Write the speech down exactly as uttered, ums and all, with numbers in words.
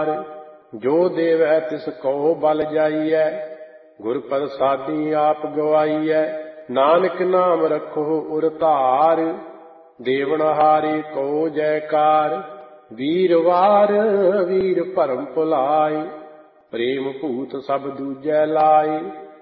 ਕਾਰ। ਜੋ ਦੇਵੈ ਤਿਸ ਕੋ ਬਲ ਜਾਈਐ, ਗੁਰ ਪ੍ਰਸਾਦੀ ਆਪ ਗਵਾਈਐ। ਨਾਨਕ ਨਾਮ ਰੱਖੋ ਉਰ ਧਾਰ, ਦੇਵਨਹਾਰੇ ਕੋ ਜੈਕਾਰ। ਵੀਰਵਾਰ ਵੀਰ ਭਰਮ ਭੁਲਾਏ, ਪ੍ਰੇਮ ਭੂਤ ਸਭ ਦੂਜੈ ਲਾਏ।